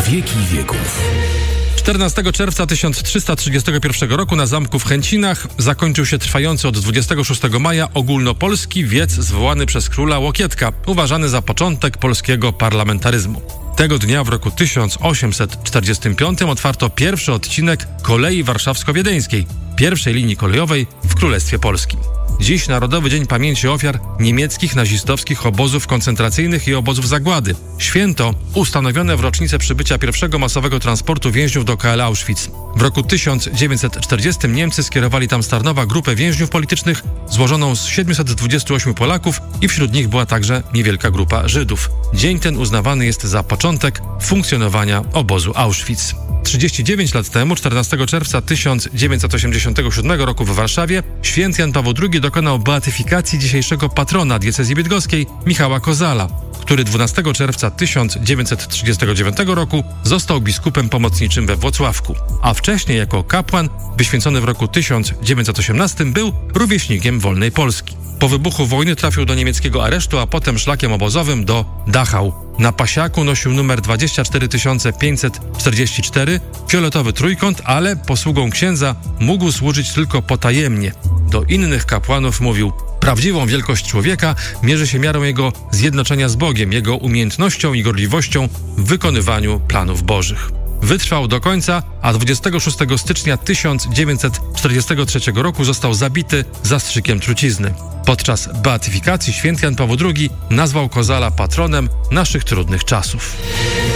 wieki wieków. 14 czerwca 1331 roku na zamku w Chęcinach zakończył się trwający od 26 maja ogólnopolski wiec zwołany przez króla Łokietka, uważany za początek polskiego parlamentaryzmu. Tego dnia w roku 1845 otwarto pierwszy odcinek kolei warszawsko-wiedeńskiej, pierwszej linii kolejowej w Królestwie Polskim. Dziś Narodowy Dzień Pamięci Ofiar niemieckich nazistowskich obozów koncentracyjnych i obozów zagłady. Święto ustanowione w rocznicę przybycia pierwszego masowego transportu więźniów do KL Auschwitz. W roku 1940 Niemcy skierowali tam z Tarnowa grupę więźniów politycznych złożoną z 728 Polaków i wśród nich była także niewielka grupa Żydów. Dzień ten uznawany jest za początek funkcjonowania obozu Auschwitz. 39 lat temu, 14 czerwca 1987 roku w Warszawie, święty Jan Paweł II dokonał beatyfikacji dzisiejszego patrona diecezji bydgoskiej Michała Kozala, który 12 czerwca 1939 roku został biskupem pomocniczym we Włocławku, a wcześniej jako kapłan wyświęcony w roku 1918 był rówieśnikiem wolnej Polski. Po wybuchu wojny trafił do niemieckiego aresztu, a potem szlakiem obozowym do Dachau. Na pasiaku nosił numer 24544, fioletowy trójkąt, ale posługą księdza mógł służyć tylko potajemnie. Do innych kapłanów mówił: prawdziwą wielkość człowieka mierzy się miarą jego zjednoczenia z Bogiem, jego umiejętnością i gorliwością w wykonywaniu planów bożych. Wytrwał do końca, a 26 stycznia 1943 roku został zabity zastrzykiem trucizny. Podczas beatyfikacji święty Jan Paweł II nazwał Kozala patronem naszych trudnych czasów.